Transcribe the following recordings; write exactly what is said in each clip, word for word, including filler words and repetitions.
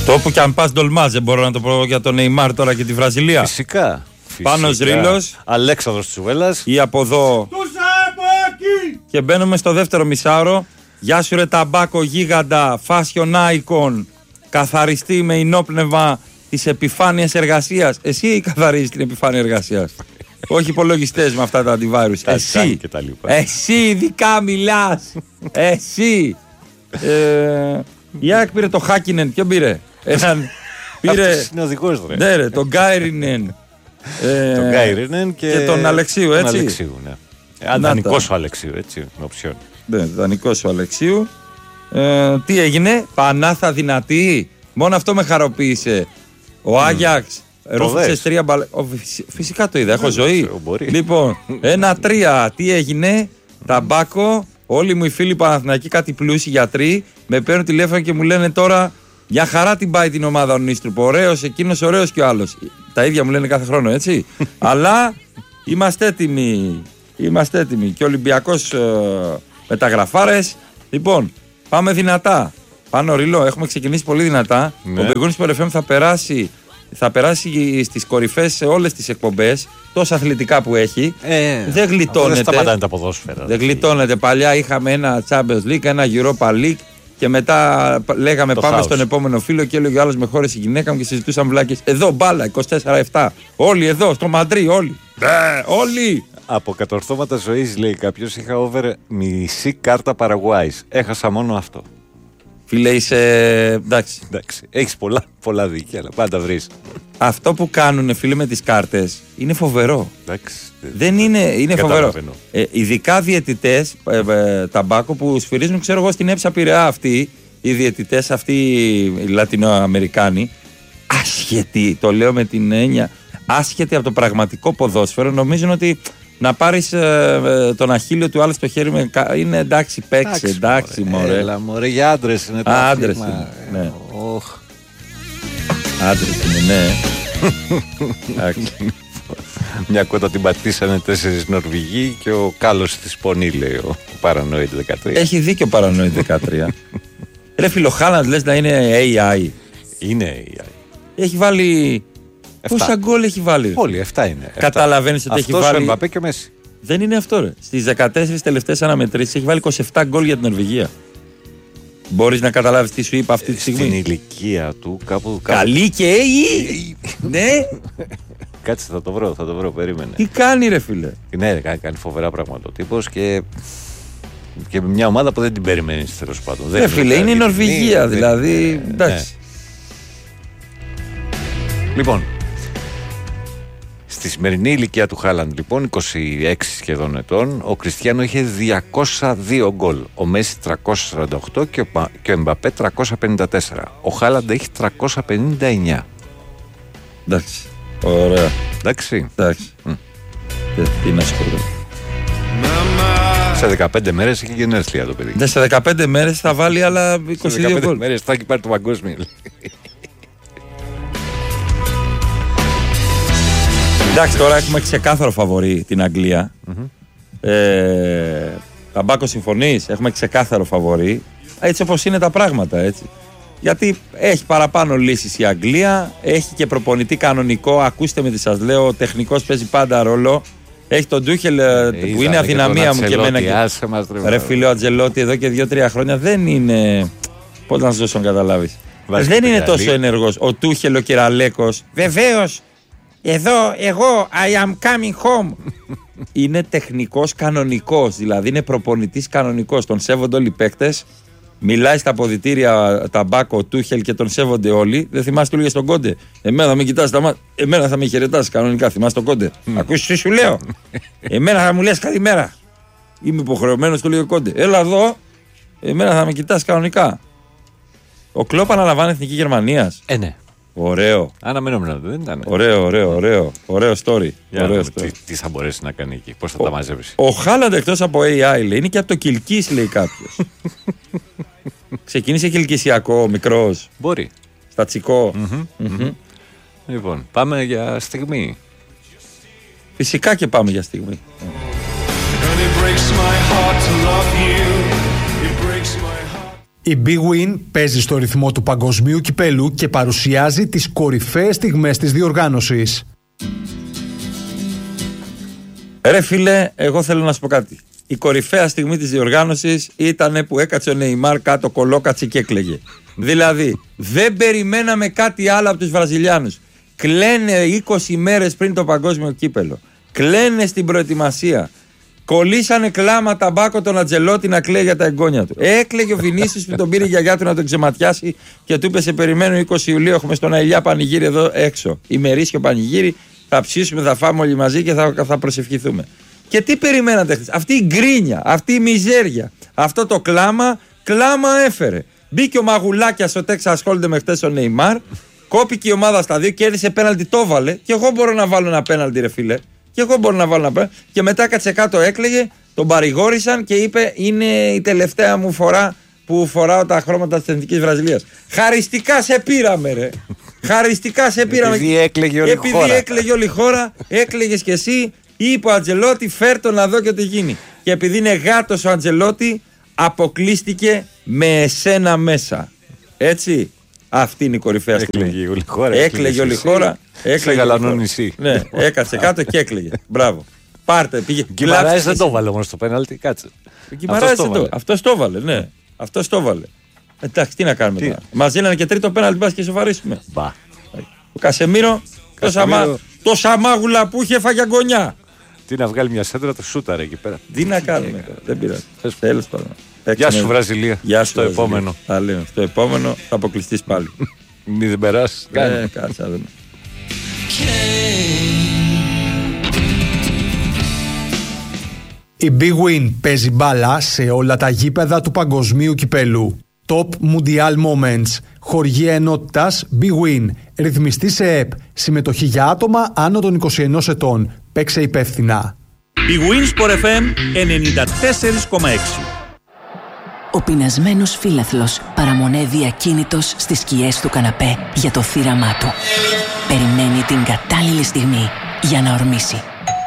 Το που κι αν πας ντολμάς, δεν μπορώ να το πω για τον Νεϊμάρ τώρα και τη Βραζιλία. Φυσικά. Πάνος Ρήλος, Αλέξανδρος Τσουβέλλας ή από εδώ. Και μπαίνουμε στο δεύτερο μισάωρο. Γεια σου ρε Ταμπάκο γίγαντα, fashion icon, καθαριστή με ενόπνευμα της επιφάνειας εργασίας. Εσύ καθαρίζεις την επιφάνεια εργασίας. Όχι υπολογιστές με αυτά τα αντιβάρους. Εσύ, εσύ ειδικά μιλάς. Εσύ. ε, Η ΑΕΚ πήρε το Χάκινεν. Ποιον πήρε? Έναν πήρε. Αυτός είναι οδηγός, ρε. Ναι ρε, τον Γκάιρινεν. ε, τον Γκάιρινεν και... και τον Αλεξίου, έτσι. Τον Αλεξίου, ναι. Δανεικός ο Αλεξίου, έτσι, με οψιόν. Ναι, δανεικός ο Αλεξίου. Ε, τι έγινε, Πανάθα δυνατή. Μόνο αυτό με χαροποίησε. Ο Άγιαξ ρούφηξε τρία μπαλ. Φυσικά το είδα, έχω ζωή. Λοιπόν, ένα-τρία. Τι έγινε, Ταμπάκο. Όλοι μου οι φίλοι Παναθηναϊκοί, κάτι πλούσιοι γιατροί, με παίρνουν τηλέφωνο και μου λένε τώρα για χαρά την πάει την ομάδα ο Νίστρουπ. Ωραίος εκείνος, ωραίος και ο άλλος. Τα ίδια μου λένε κάθε χρόνο, έτσι. Αλλά είμαστε έτοιμοι. Είμαστε έτοιμοι. Και ο Ολυμπιακός ε, μεταγραφάρες. Λοιπόν, πάμε δυνατά. Πάνω Ρήλο, έχουμε ξεκινήσει πολύ δυνατά. Ναι. Ο Μπεγκούνης Sport εφ εμ θα περάσει, θα περάσει στις κορυφές σε όλες τις εκπομπές. Τόσα αθλητικά που έχει. Ε, δεν γλιτώνεται. Δεν σταματάνε τα ποδόσφαιρα. Δεν γλιτώνεται. Παλιά είχαμε ένα Champions League, ένα Europa League. Και μετά λέγαμε το πάμε house. Στον επόμενο φίλο και έλεγε ο άλλος με χώρες η γυναίκα μου και συζητούσαν βλάκες. Εδώ μπάλα, είκοσι τέσσερα επτά. Όλοι εδώ, στο Μαντρί, όλοι. Ναι, όλοι. Από κατορθώματα ζωής, λέει κάποιος, είχα over μισή κάρτα Παραγουάης. Έχασα μόνο αυτό. Φίλε, είσαι. Εντάξει. Εντάξει. Έχεις πολλά, πολλά δίκαια, αλλά πάντα βρεις. Αυτό που κάνουν, φίλε, με τις κάρτες είναι φοβερό. Εντάξει. Δεν είναι, είναι φοβερό. Ε, ειδικά διαιτητές ε, ε, Ταμπάκο που σφυρίζουν, ξέρω εγώ, στην Έψα Πειραιά αυτοί, οι διαιτητές αυτοί οι Λατινοαμερικάνοι, άσχετοι, το λέω με την έννοια, άσχετοι από το πραγματικό ποδόσφαιρο, νομίζουν ότι να πάρεις ε, τον αχίλιο του άλλου στο χέρι με, είναι εντάξει, παίξε, εντάξει, μωρέ. Έλα, μωρέ, για άντρες είναι το Α, άντρες είναι, ναι. Oh. Άντρες είναι, ναι. Μια κότα την πατήσανε τέσσερις Νορβηγοί και ο Κάλος της Πονή, λέει ο Παρανοίδ δεκατρία. Έχει δίκιο ο Παρανοίδ δεκατρία. Ρε φίλο, Χάλαντ λες να είναι έι άι. Είναι έι άι. Έχει βάλει... Πόσα γκολ έχει βάλει? Όλοι, εφτά είναι. Καταλαβαίνεις ότι αυτός έχει βάλει... ο Εμπαπέ και ο Μέση. Δεν είναι αυτό, ρε. Στις δεκατέσσερις τελευταίες αναμετρήσεις έχει βάλει είκοσι επτά γκολ για την Νορβηγία. Μπορείς να καταλάβεις τι σου είπα αυτή τη στιγμή? Στην ηλικία του κάπου... Καλή και έι. Ναι. Κάτσε, θα το βρω, θα το βρω, περίμενε. Τι κάνει, ρε φίλε? Ναι, κάνει, κάνει φοβερά πράγματα ο τύπος και... και με μια ομάδα που δεν την περιμένεις, τέλος πάντων. Ρε φίλε, είναι η Νορβηγία, είναι, δηλαδή. Ναι, εντάξει. Ναι. Λοιπόν, στη σημερινή ηλικία του Χάλαντ, λοιπόν, είκοσι έξι σχεδόν ετών, ο Κριστιάνο είχε διακόσια δύο γκολ. Ο Μέση τριακόσια σαράντα οκτώ και ο, και ο Εμπαπέ τριακόσια πενήντα τέσσερα. Ο Χάλαντ έχει τριακόσια πενήντα εννιά. Εντάξει. Ωραία. Εντάξει. Εντάξει. Mm. Τι να σου πω. Σε δεκαπέντε μέρες έχει γενέθλια το παιδί. Ναι, σε δεκαπέντε μέρες θα βάλει άλλα είκοσι δύο γκολ. Σε δεκαπέντε μέρες θα έχει πάρει το παγκόσμιο. Εντάξει, τώρα έχουμε ξεκάθαρο φαβορί την Αγγλία. Mm-hmm. Ε, Ταμπάκο, συμφωνείς? Έχουμε ξεκάθαρο φαβορί. Έτσι όπως είναι τα πράγματα, έτσι. Γιατί έχει παραπάνω λύσεις η Αγγλία, έχει και προπονητή κανονικό. Ακούστε με τι σας λέω, ο τεχνικός παίζει πάντα ρόλο. Έχει τον Ντούχελ ε, που είναι αδυναμία μου και εμένα. Και... Ρε φίλε, ο Αντζελότη εδώ και δύο τρία χρόνια δεν είναι. Πώς να σου δώσω να καταλάβεις. Δεν είναι τόσο ενεργός. Ο Τούχελ, ο Κυραλέκος. Βεβαίως, εδώ εγώ, I am coming home. Είναι τεχνικός κανονικός, δηλαδή είναι προπονητής κανονικός. Τον σέβονται όλοι οι παίκτες. Μιλάει στα αποδυτήρια Ταμπάκο, Τούχελ και τον σέβονται όλοι. Δεν θυμάσαι, του λέγε στον Κόντε. Εμένα θα με κοιτάς τα μάτια. Εμένα θα με χαιρετάς κανονικά. Θυμάσαι τον Κόντε. Mm. Ακούσεις τι σου λέω. Εμένα θα μου λες καλημέρα. Είμαι υποχρεωμένος, του λέει ο Κόντε. Έλα εδώ. Εμένα θα με κοιτάς κανονικά. Ο Κλόπ αναλαμβάνει εθνική Γερμανίας. Ε, ναι. Ωραίο. Αναμενόμενο, δεν ήταν. Ωραίο, ωραίο, ωραίο. Ωραίο story. Ωραίο story. Τι, τι θα μπορέσει να κάνει εκεί, πώς θα ο, τα μαζέψει. Ο Χάλαντ εκτός από έι άι λέει, είναι και από το Κιλκής, λέει κάποιος. Ξεκίνησε κιλκισιακό, μικρός. Μπορεί. Στατσικό. Mm-hmm, mm-hmm. Mm-hmm. Λοιπόν, πάμε για στιγμή. Φυσικά και πάμε για στιγμή. Η Big Win παίζει στο ρυθμό του παγκοσμίου κυπέλου και παρουσιάζει τις κορυφαίες στιγμές της διοργάνωσης. Ρε φίλε, εγώ θέλω να σου πω κάτι. Η κορυφαία στιγμή της διοργάνωσης ήταν που έκατσε ο Νεϊμάρ κάτω, κολόκατσε και έκλαιγε. Δηλαδή, δεν περιμέναμε κάτι άλλο από τους Βραζιλιάνους. Κλαίνε είκοσι μέρες πριν το παγκόσμιο κύπελο. Κλαίνε στην προετοιμασία. Κολλήσανε κλάματα μπάκο τον Αντζελότη να κλαίει για τα εγγόνια του. Έκλαιγε ο Βινίσιος που τον πήρε η γιαγιά του να τον ξεματιάσει και του είπε: σε περιμένω είκοσι Ιουλίου. Έχουμε στον Αηλιά πανηγύρι εδώ έξω. Ημερήσιο πανηγύρι. Θα ψήσουμε, θα φάμε όλοι μαζί και θα, θα προσευχηθούμε. Και τι περιμένατε χθες? Αυτή η γκρίνια, αυτή η μιζέρια, αυτό το κλάμα, κλάμα έφερε. Μπήκε ο Μαγουλάκιας στο Τέξας ασχολείται με χτες ο Νεϊμάρ. Κόπηκε η ομάδα στα δύο, κέρδισε πέναλτι, το έβαλε. Και εγώ μπορώ να βάλω ένα πέναλτι, ρε φίλε. Και εγώ μπορώ να βάλω ένα πέναλτι. Και μετά κάτσε κάτω, έκλαιγε, τον παρηγόρησαν και είπε: είναι η τελευταία μου φορά που φοράω τα χρώματα της Εθνικής Βραζιλίας. Χαριστικά σε πήραμε, ρε. Χαριστικά σε πήραμε. Επειδή έκλαιγε όλη η Επειδή χώρα. έκλαιγε όλη η χώρα, έκλαιγες κι εσύ. Είπε ο Αντζελότη: φέρτο να δω και τι γίνει. Και επειδή είναι γάτος ο Αντζελότη, αποκλείστηκε με εσένα μέσα. Έτσι. Αυτή είναι η κορυφαία στιγμή. Έκλαιγε όλη η χώρα. Έκλαιγε όλη η χώρα. Σε γαλανό νησί. Ναι, έκατσε κάτω και έκλαιγε. Μπράβο. Πάρτε, πήγε. Γκιμαράες δεν το βάλε όμως στο πέναλτι, κάτσε. Αυτό το έβαλε, ναι. Αυτό το έβαλε. Εντάξει, τι να κάνουμε Τι? τώρα. Μας δίνανε και τρίτο πέναλτι, μπας και σοβαρήσουμε. Μπα. Ο Κασεμίρο, το, σαμά, το σαμάγουλα που είχε έφαγε αγκονιά. Τι να βγάλει μια σέντρα, το σούταρε εκεί πέρα. Τι να κάνουμε τώρα, δεν πειράζει. Τέλος πάντων. Γεια σου Βραζιλία. Γεια σου στο Βραζιλία. επόμενο. Θα λέω, στο επόμενο θα αποκλειστείς πάλι. Μη δεν περάσεις. Ε, κάτσε να δούμε. Η Big Win παίζει μπάλα σε όλα τα γήπεδα του παγκοσμίου κυπέλου. Top Mundial Moments. Χοργία ενότητας Big Win. Ρυθμιστή σε ΕΠ. Συμμετοχή για άτομα άνω των είκοσι ενός ετών. Παίξε υπεύθυνα. Big Win Sport εφ εμ ενενήντα τέσσερα κόμμα έξι. Ο πεινασμένος φίλαθλος παραμονεύει ακίνητος στις σκιές του καναπέ για το θύραμά του. Περιμένει την κατάλληλη στιγμή για να ορμήσει.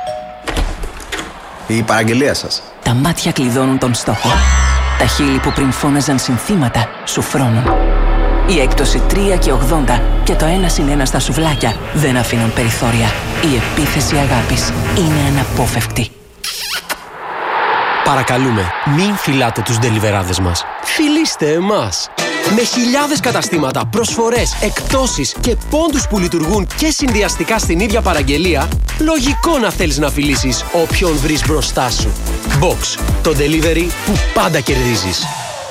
Η παραγγελία σας. Τα μάτια κλειδώνουν τον στόχο. Τα χείλη που πριν φώναζαν συνθήματα σου φρώνουν. Η έκπτωση τρία και ογδόντα και το ένα συν ένα στα σουβλάκια δεν αφήνουν περιθώρια. Η επίθεση αγάπης είναι αναπόφευκτη. Παρακαλούμε, μην φυλάτε τους ντελιβεράδες μας. Φιλήστε εμάς. Με χιλιάδες καταστήματα, προσφορές, εκπτώσεις και πόντους που λειτουργούν και συνδυαστικά στην ίδια παραγγελία, λογικό να θέλεις να φιλήσεις όποιον βρεις μπροστά σου. Box, το delivery που πάντα κερδίζεις.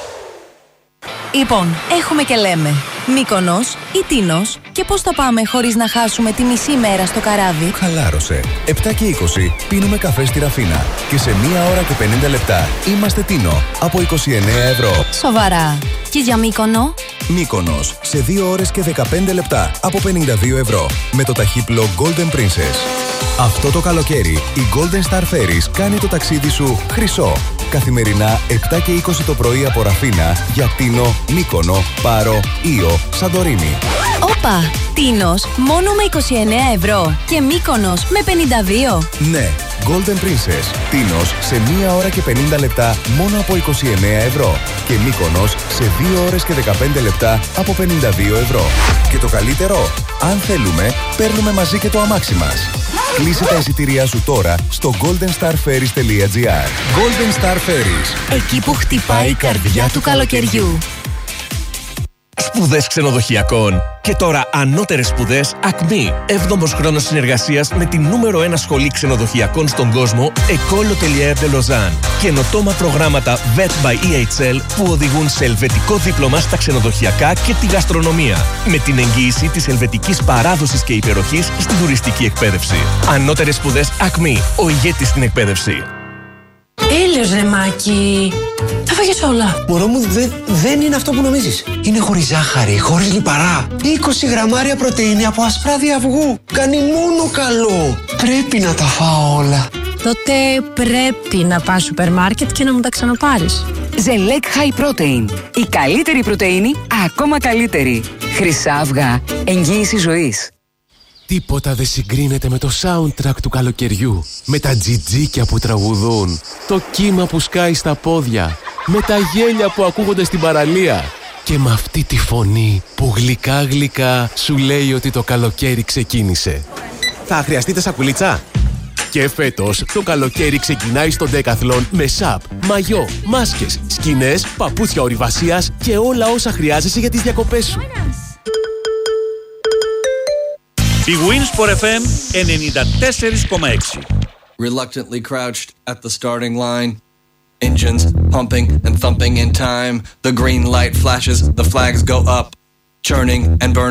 Λοιπόν, έχουμε και λέμε Μύκονος ή Τίνος και πώς θα πάμε χωρίς να χάσουμε τη μισή μέρα στο καράβι. Χαλάρωσε. επτά και είκοσι πίνουμε καφέ στη Ραφίνα και σε μία ώρα και πενήντα λεπτά είμαστε Τίνο από είκοσι εννέα ευρώ. Σοβαρά. Και για Μύκονο? Μύκονος σε δύο ώρες και δεκαπέντε λεπτά από πενήντα δύο ευρώ με το ταχύπλο Golden Princess. Αυτό το καλοκαίρι η Golden Star Ferries κάνει το ταξίδι σου χρυσό. Καθημερινά επτά και είκοσι το πρωί από Ραφίνα για Τίνο, Μύκονο, Πάρο, Ήο, Σαντορίνη. Όπα! Τίνος μόνο με είκοσι εννέα ευρώ και Μύκονος με πενήντα δύο. Ναι, Golden Princess. Τίνος σε μία ώρα και πενήντα λεπτά μόνο από είκοσι εννέα ευρώ και Μύκονος σε δύο ώρες και δεκαπέντε λεπτά από πενήντα δύο ευρώ. Και το καλύτερο, αν θέλουμε, παίρνουμε μαζί και το αμάξι μας. Κλείσε τα εισιτήριά σου τώρα στο golden star ferries τελεία gr. Golden Star Ferries. Εκεί που χτυπάει η καρδιά του καλοκαιριού. Σπουδές ξενοδοχειακών. Και τώρα ανώτερες σπουδές Ακμή. Έβδομος χρόνος συνεργασίας με την νούμερο ένα σχολή ξενοδοχειακών στον κόσμο, École Hôtelière de Lausanne. Καινοτόμα προγράμματα βετ by ι έιτς ελ που οδηγούν σε ελβετικό δίπλωμα στα ξενοδοχειακά και τη γαστρονομία. Με την εγγύηση της ελβετικής παράδοσης και υπεροχής στην τουριστική εκπαίδευση. Ανώτερες σπουδές Ακμή. Ο ηγέτης στην εκπαίδευση. Έλεος ρε Μάκη. Τα φάγες όλα. Μωρό μου, δε, δεν είναι αυτό που νομίζεις. Είναι χωρίς ζάχαρη, χωρίς λιπαρά. είκοσι γραμμάρια πρωτεΐνη από ασπράδι αυγού. Κάνει μόνο καλό. Πρέπει να τα φάω όλα. Τότε πρέπει να πας σούπερ μάρκετ και να μου τα ξαναπάρεις. Ζελέκ High Protein. Η καλύτερη πρωτεΐνη, ακόμα καλύτερη. Χρυσά αυγά. Εγγύηση ζωής. Τίποτα δεν συγκρίνεται με το soundtrack του καλοκαιριού. Με τα τζιτζίκια που τραγουδούν, το κύμα που σκάει στα πόδια, με τα γέλια που ακούγονται στην παραλία και με αυτή τη φωνή που γλυκά γλυκά σου λέει ότι το καλοκαίρι ξεκίνησε. Θα χρειαστείτε σακουλίτσα? Και φέτος το καλοκαίρι ξεκινάει στο Decathlon με σαπ, μαγιό, μάσκες, σκηνές, παπούτσια ορειβασίας και όλα όσα χρειάζεσαι για τις διακοπές σου. Η Winsport εφ εμ ενενήντα τέσσερα κόμμα έξι. Reluctantly crouched at the starting line. Engines pumping and thumping in time. The green light flashes, the flags go up. Churning and burning.